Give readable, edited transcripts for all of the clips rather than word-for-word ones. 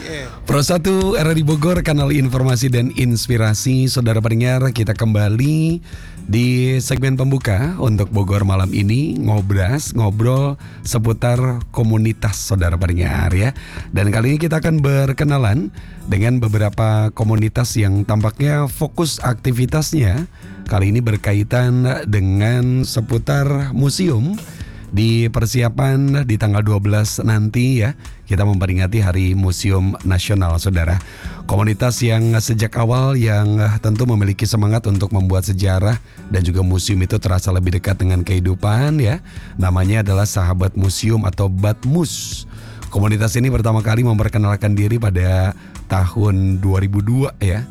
Pro 1 RRI Bogor, kanal informasi dan inspirasi. Saudara pendengar, kita kembali di segmen pembuka untuk Bogor malam ini, ngobrol seputar komunitas, saudara pendengar ya. Dan kali ini kita akan berkenalan dengan beberapa komunitas yang tampaknya fokus aktivitasnya kali ini berkaitan dengan seputar museum. Di persiapan di tanggal 12 nanti ya, kita memperingati Hari Museum Nasional, saudara. Komunitas yang sejak awal yang tentu memiliki semangat untuk membuat sejarah dan juga museum itu terasa lebih dekat dengan kehidupan ya. Namanya adalah Sahabat Museum atau Batmus. Komunitas ini pertama kali memperkenalkan diri pada tahun 2002 ya.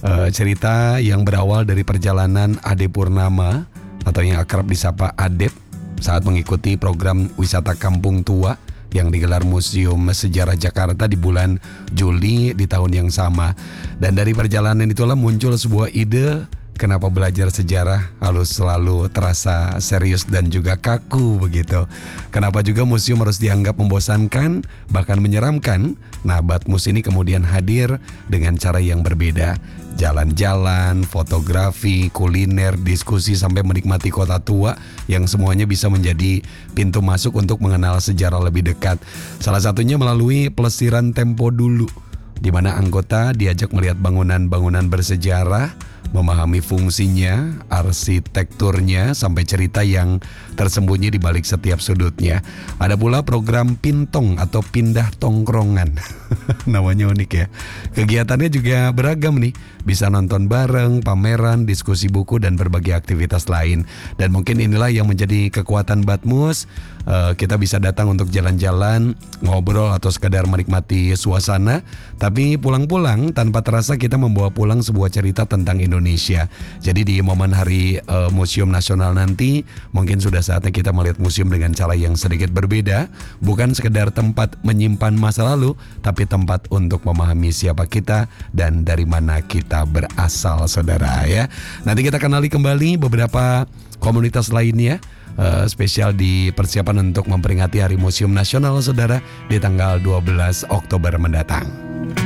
Cerita yang berawal dari perjalanan Ade Purnama atau yang akrab disapa Adep saat mengikuti program wisata Kampung Tua yang digelar Museum Sejarah Jakarta di bulan Juli di tahun yang sama. Dan dari perjalanan itulah muncul sebuah ide, kenapa belajar sejarah harus selalu terasa serius dan juga kaku begitu. Kenapa juga museum harus dianggap membosankan, bahkan menyeramkan. Nah, Batmus ini kemudian hadir dengan cara yang berbeda. Jalan-jalan, fotografi, kuliner, diskusi sampai menikmati kota tua yang semuanya bisa menjadi pintu masuk untuk mengenal sejarah lebih dekat. Salah satunya melalui pelesiran tempo dulu, di mana anggota diajak melihat bangunan-bangunan bersejarah, memahami fungsinya, arsitekturnya, sampai cerita yang tersembunyi di balik setiap sudutnya. Ada pula program Pintong atau Pindah Tongkrongan. Namanya unik ya. Kegiatannya juga beragam nih. Bisa nonton bareng, pameran, diskusi buku, dan berbagai aktivitas lain. Dan mungkin inilah yang menjadi kekuatan Batmus. Kita bisa datang untuk jalan-jalan, ngobrol atau sekadar menikmati suasana. Tapi pulang-pulang tanpa terasa kita membawa pulang sebuah cerita tentang Indonesia. Jadi di momen Hari Museum Nasional nanti, mungkin sudah saatnya kita melihat museum dengan cara yang sedikit berbeda. Bukan sekedar tempat menyimpan masa lalu, tapi tempat untuk memahami siapa kita dan dari mana kita berasal, saudara ya. Nanti kita kenali kembali beberapa komunitas lainnya, spesial di persiapan untuk memperingati Hari Museum Nasional, saudara, di tanggal 12 Oktober mendatang.